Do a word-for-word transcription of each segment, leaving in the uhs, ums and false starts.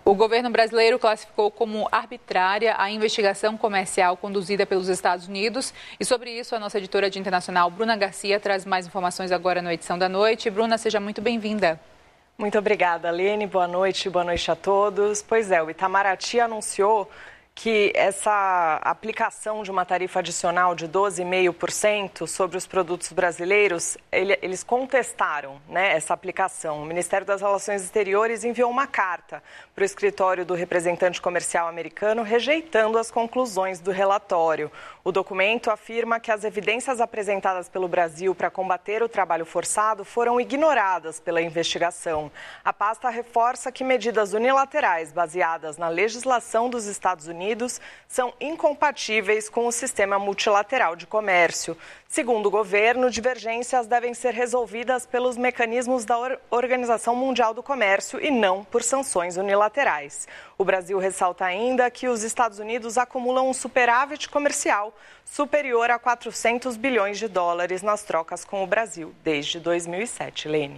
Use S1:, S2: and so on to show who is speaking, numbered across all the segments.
S1: O governo brasileiro classificou como arbitrária a investigação comercial conduzida pelos Estados Unidos. E sobre isso, a nossa editora de internacional, Bruna Garcia, traz mais informações agora na edição da noite. Bruna, seja muito bem-vinda.
S2: Muito obrigada, Lene. Boa noite, boa noite a todos. Pois é, o Itamaraty anunciou que essa aplicação de uma tarifa adicional de doze vírgula cinco por cento sobre os produtos brasileiros, ele, eles contestaram, né, essa aplicação. O Ministério das Relações Exteriores enviou uma carta para o escritório do representante comercial americano rejeitando as conclusões do relatório. O documento afirma que as evidências apresentadas pelo Brasil para combater o trabalho forçado foram ignoradas pela investigação. A pasta reforça que medidas unilaterais baseadas na legislação dos Estados Unidos são incompatíveis com o sistema multilateral de comércio. Segundo o governo, divergências devem ser resolvidas pelos mecanismos da Organização Mundial do Comércio e não por sanções unilaterais. O Brasil ressalta ainda que os Estados Unidos acumulam um superávit comercial superior a quatrocentos bilhões de dólares nas trocas com o Brasil desde dois mil e sete. Lene.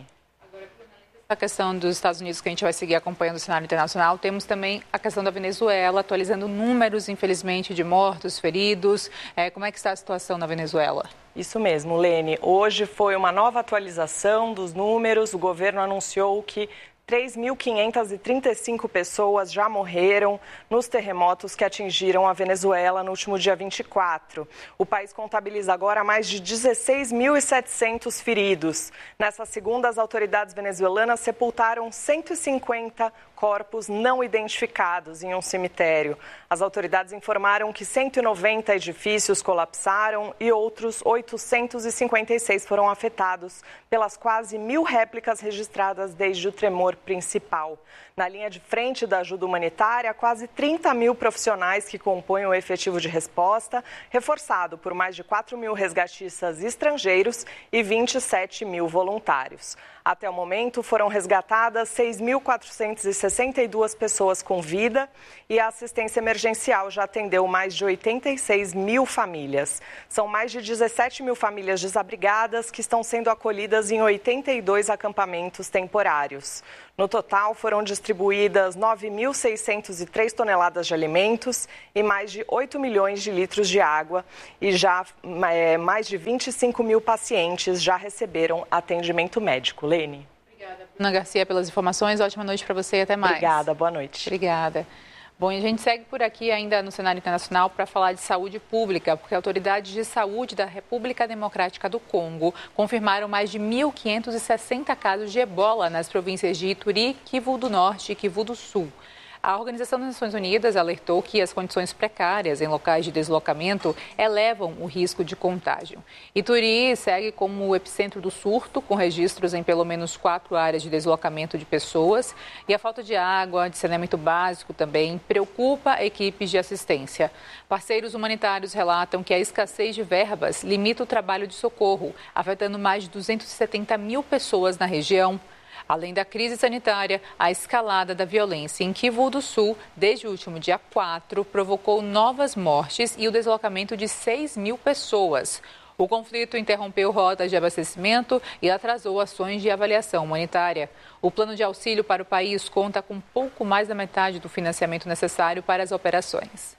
S1: A questão dos Estados Unidos, que a gente vai seguir acompanhando o cenário internacional, temos também a questão da Venezuela, atualizando números, infelizmente, de mortos, feridos. É, como é que está a situação na Venezuela?
S2: Isso mesmo, Lene. Hoje foi uma nova atualização dos números. O governo anunciou que três mil quinhentas e trinta e cinco pessoas já morreram nos terremotos que atingiram a Venezuela no último dia vinte e quatro. O país contabiliza agora mais de dezesseis mil e setecentos feridos. Nessa segunda, as autoridades venezuelanas sepultaram cento e cinquenta corpos não identificados em um cemitério. As autoridades informaram que cento e noventa edifícios colapsaram e outros oitocentos e cinquenta e seis foram afetados pelas quase mil réplicas registradas desde o tremor principal. Na linha de frente da ajuda humanitária, quase trinta mil profissionais que compõem o efetivo de resposta, reforçado por mais de quatro mil resgatistas estrangeiros e vinte e sete mil voluntários. Até o momento, foram resgatadas seis mil quatrocentas e sessenta e duas pessoas com vida e a assistência emergencial já atendeu mais de oitenta e seis mil famílias. São mais de dezessete mil famílias desabrigadas que estão sendo acolhidas em oitenta e dois acampamentos temporários. No total, foram distribuídas nove mil seiscentas e três toneladas de alimentos e mais de oito milhões de litros de água. E já é, mais de vinte e cinco mil pacientes já receberam atendimento médico. Lene.
S1: Obrigada, Bruna Garcia, pelas informações. Ótima noite para você e até mais.
S2: Obrigada, boa noite.
S1: Obrigada. Bom, e a gente segue por aqui ainda no cenário internacional para falar de saúde pública, porque autoridades de saúde da República Democrática do Congo confirmaram mais de mil quinhentos e sessenta casos de ebola nas províncias de Ituri, Kivu do Norte e Kivu do Sul. A Organização das Nações Unidas alertou que as condições precárias em locais de deslocamento elevam o risco de contágio. Ituri segue como o epicentro do surto, com registros em pelo menos quatro áreas de deslocamento de pessoas. E a falta de água, de saneamento básico também, preocupa equipes de assistência. Parceiros humanitários relatam que a escassez de verbas limita o trabalho de socorro, afetando mais de duzentas e setenta mil pessoas na região. Além da crise sanitária, a escalada da violência em Kivu do Sul, desde o último dia quatro, provocou novas mortes e o deslocamento de seis mil pessoas. O conflito interrompeu rotas de abastecimento e atrasou ações de avaliação humanitária. O plano de auxílio para o país conta com pouco mais da metade do financiamento necessário para as operações.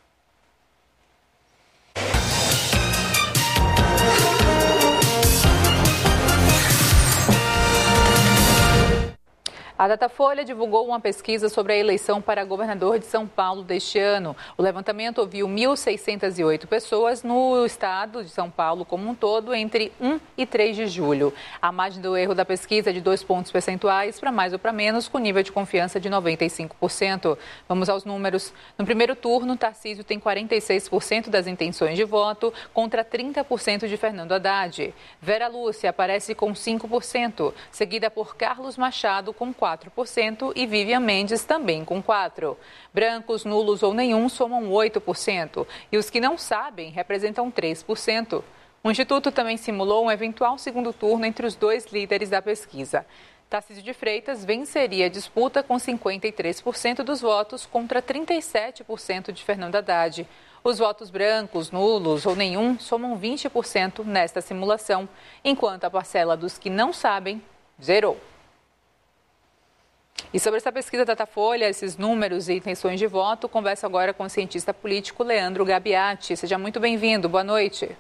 S1: A Datafolha divulgou uma pesquisa sobre a eleição para governador de São Paulo deste ano. O levantamento ouviu mil seiscentas e oito pessoas no estado de São Paulo como um todo entre um e três de julho. A margem do erro da pesquisa é de dois pontos percentuais, para mais ou para menos, com nível de confiança de noventa e cinco por cento. Vamos aos números. No primeiro turno, Tarcísio tem quarenta e seis por cento das intenções de voto contra trinta por cento de Fernando Haddad. Vera Lúcia aparece com cinco por cento, seguida por Carlos Machado com quatro por cento e Vivian Mendes também com quatro por cento. Brancos, nulos ou nenhum somam oito por cento e os que não sabem representam três por cento. O Instituto também simulou um eventual segundo turno entre os dois líderes da pesquisa. Tarcísio de Freitas venceria a disputa com cinquenta e três por cento dos votos contra trinta e sete por cento de Fernando Haddad. Os votos brancos, nulos ou nenhum somam vinte por cento nesta simulação, enquanto a parcela dos que não sabem zerou. E sobre essa pesquisa Datafolha, esses números e intenções de voto, converso agora com o cientista político Leandro Gabiati. Seja muito bem-vindo. Boa noite.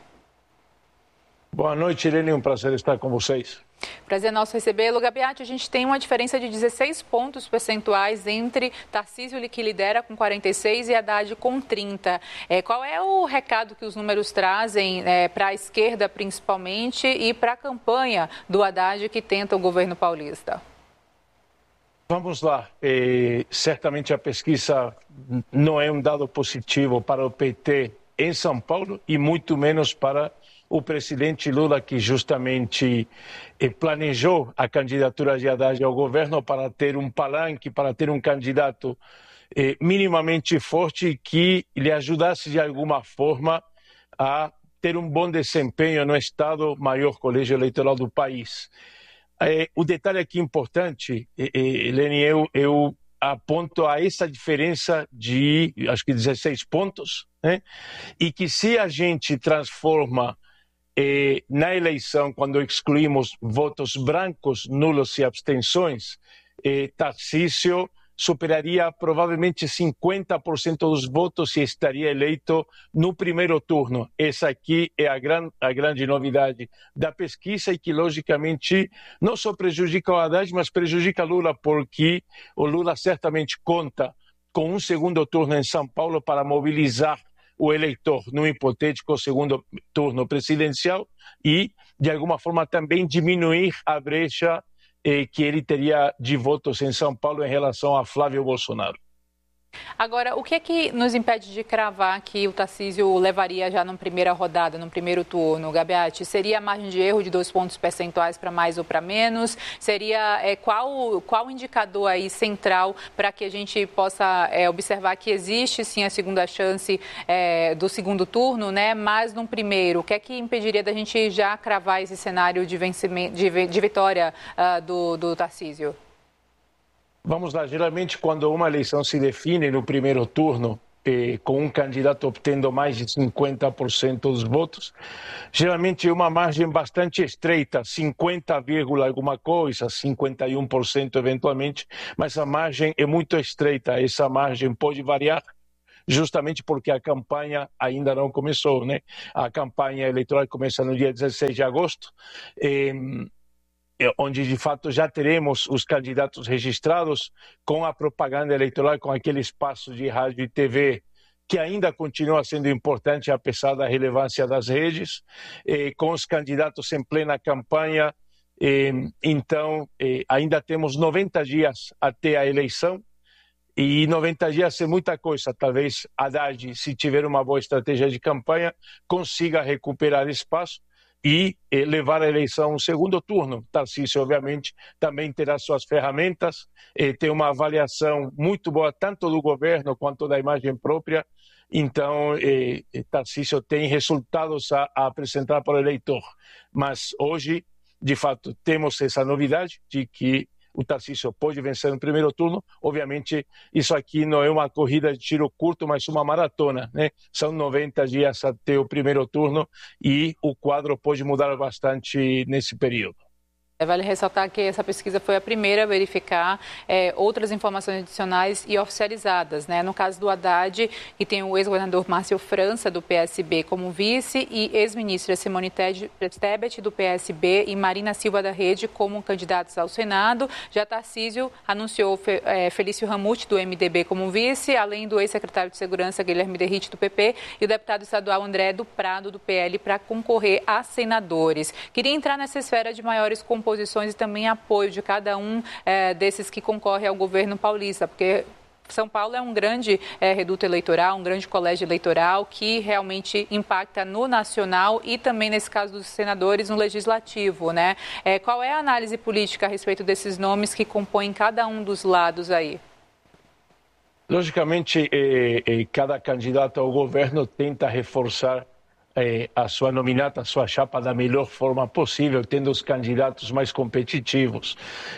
S3: Boa noite, Irene. Um prazer estar com vocês.
S1: Prazer nosso recebê-lo. Gabiati, a gente tem uma diferença de dezesseis pontos percentuais entre Tarcísio, que lidera com quarenta e seis, e Haddad com trinta. É, qual é o recado que os números trazem é, para a esquerda, principalmente, e para a campanha do Haddad que tenta o governo paulista?
S3: Vamos lá. É, certamente a pesquisa não é um dado positivo para o P T em São Paulo e muito menos para o presidente Lula, que justamente eh, planejou a candidatura de Haddad ao governo para ter um palanque, para ter um candidato eh, minimamente forte que lhe ajudasse de alguma forma a ter um bom desempenho no Estado, maior colégio eleitoral do país. Eh, o detalhe aqui importante, eh, Helene, eu, eu aponto a essa diferença de, acho que dezesseis pontos, né? E que se a gente transforma Eh, na eleição, quando excluímos votos brancos, nulos e abstenções, eh, Tarcísio superaria provavelmente cinquenta por cento dos votos e estaria eleito no primeiro turno. Essa aqui é a, gran, a grande novidade da pesquisa e que, logicamente, não só prejudica o Haddad, mas prejudica Lula, porque o Lula certamente conta com um segundo turno em São Paulo para mobilizar o eleitor no hipotético segundo turno presidencial e, de alguma forma, também diminuir a brecha eh, que ele teria de votos em São Paulo em relação a Flávio Bolsonaro.
S1: Agora, o que é que nos impede de cravar que o Tarcísio levaria já na primeira rodada, no primeiro turno, Gabiati? Seria a margem de erro de dois pontos percentuais para mais ou para menos? Seria é, qual qual indicador aí central para que a gente possa é, observar que existe sim a segunda chance é, do segundo turno, né? Mas no primeiro, o que é que impediria da gente já cravar esse cenário de vencimento, de, de vitória uh, do, do Tarcísio?
S3: Vamos lá, geralmente quando uma eleição se define no primeiro turno, eh, com um candidato obtendo mais de cinquenta por cento dos votos, geralmente é uma margem bastante estreita, cinquenta, alguma coisa, cinquenta e um por cento eventualmente, mas a margem é muito estreita, essa margem pode variar, justamente porque a campanha ainda não começou, né? A campanha eleitoral começa no dia dezesseis de agosto, eh, onde de fato já teremos os candidatos registrados com a propaganda eleitoral, com aquele espaço de rádio e T V que ainda continua sendo importante apesar da relevância das redes, eh, com os candidatos em plena campanha. Eh, então, eh, ainda temos noventa dias até a eleição e noventa dias é muita coisa. Talvez Haddad, se tiver uma boa estratégia de campanha, consiga recuperar espaço e eh, levar a eleição a um segundo turno. Tarcísio, obviamente, também terá suas ferramentas, eh, tem uma avaliação muito boa, tanto do governo quanto da imagem própria. Então, eh, Tarcísio tem resultados a, a apresentar para o eleitor. Mas hoje, de fato, temos essa novidade de que o Tarcísio pode vencer no primeiro turno. Obviamente, isso aqui não é uma corrida de tiro curto, mas uma maratona, né? São noventa dias até o primeiro turno e o quadro pode mudar bastante nesse período.
S1: Vale ressaltar que essa pesquisa foi a primeira a verificar é, outras informações adicionais e oficializadas, né? No caso do Haddad, que tem o ex-governador Márcio França, do P S B, como vice, e ex-ministra Simone Tebet, do P S B, e Marina Silva da Rede, como candidatos ao Senado. Já Tarcísio anunciou é, Felício Ramute, do M D B, como vice, além do ex-secretário de Segurança, Guilherme Derrite, do P P, e o deputado estadual André do Prado, do P L, para concorrer a senadores. Queria entrar nessa esfera de maiores composições posições e também apoio de cada um é, desses que concorre ao governo paulista, porque São Paulo é um grande é, reduto eleitoral, um grande colégio eleitoral que realmente impacta no nacional e também, nesse caso dos senadores, no legislativo, né? É, qual é a análise política a respeito desses nomes que compõem cada um dos lados aí?
S3: Logicamente, eh, eh, cada candidato ao governo tenta reforçar a sua nominata, a sua chapa da melhor forma possível, tendo os candidatos mais competitivos.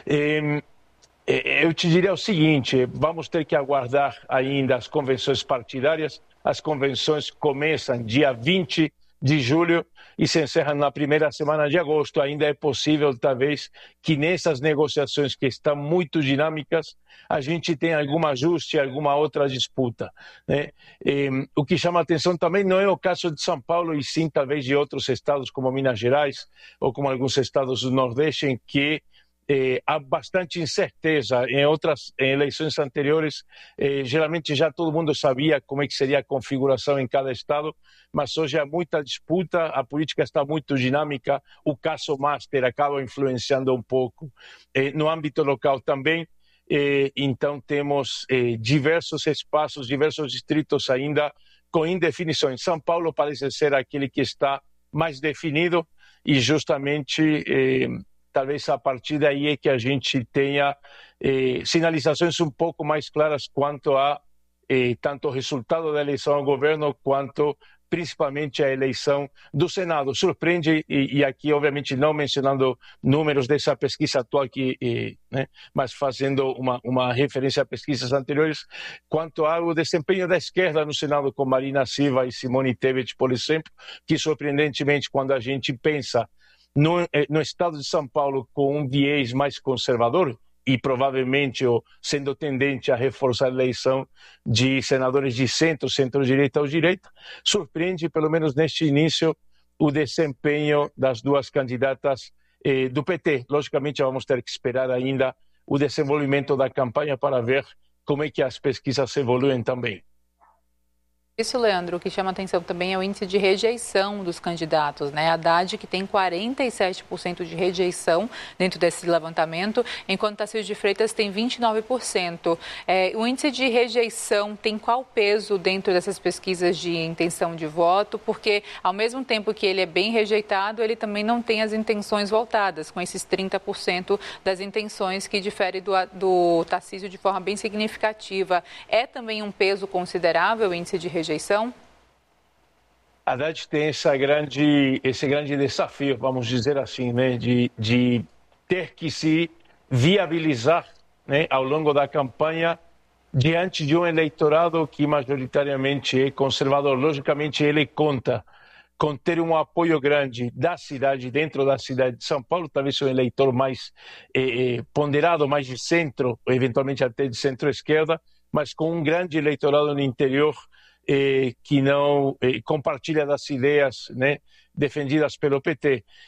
S3: Eu te diria o seguinte, vamos ter que aguardar ainda as convenções partidárias. As convenções começam dia vinte de julho e se encerram na primeira semana de agosto. Ainda é possível, talvez, que nessas negociações que estão muito dinâmicas, a gente tenha algum ajuste, alguma outra disputa, né? E, o que chama atenção também não é o caso de São Paulo, e sim talvez de outros estados como Minas Gerais ou como alguns estados do Nordeste, em que Eh, há bastante incerteza. Em outras em eleições anteriores, eh, geralmente já todo mundo sabia como é que seria a configuração em cada estado, mas hoje há muita disputa, a política está muito dinâmica, o caso Master acaba influenciando um pouco. Eh, no âmbito local também, eh, então temos eh, diversos espaços, diversos distritos ainda com indefinições. São Paulo parece ser aquele que está mais definido e justamente... Eh, talvez a partir daí é que a gente tenha eh, sinalizações um pouco mais claras quanto a eh, tanto o resultado da eleição ao governo quanto principalmente a eleição do Senado. Surpreende, e, e aqui obviamente não mencionando números dessa pesquisa atual, que, eh, né, mas fazendo uma, uma referência a pesquisas anteriores, quanto ao desempenho da esquerda no Senado com Marina Silva e Simone Tebet, por exemplo, que surpreendentemente quando a gente pensa No, no estado de São Paulo com um viés mais conservador e provavelmente ou, sendo tendente a reforçar a eleição de senadores de centro, centro-direita ou direita, surpreende, pelo menos neste início, o desempenho das duas candidatas eh, do P T. Logicamente, vamos ter que esperar ainda o desenvolvimento da campanha para ver como é que as pesquisas evoluem também.
S1: Isso, Leandro, o que chama atenção também é o índice de rejeição dos candidatos, né? Haddad, que tem quarenta e sete por cento de rejeição dentro desse levantamento, enquanto Tarcísio de Freitas tem vinte e nove por cento. É, o índice de rejeição tem qual peso dentro dessas pesquisas de intenção de voto? Porque, ao mesmo tempo que ele é bem rejeitado, ele também não tem as intenções voltadas, com esses trinta por cento das intenções, que difere do, do Tarcísio de forma bem significativa. É também um peso considerável o índice de rejeição? Rejeição?
S3: Haddad tem essa grande, esse grande desafio, vamos dizer assim, né, de, de ter que se viabilizar, né, ao longo da campanha diante de um eleitorado que majoritariamente é conservador. Logicamente, ele conta com ter um apoio grande da cidade, dentro da cidade de São Paulo, talvez um eleitor mais eh, ponderado, mais de centro, eventualmente até de centro-esquerda, mas com um grande eleitorado no interior, Eh, que não eh, compartilha das ideias, né, defendidas pelo P T.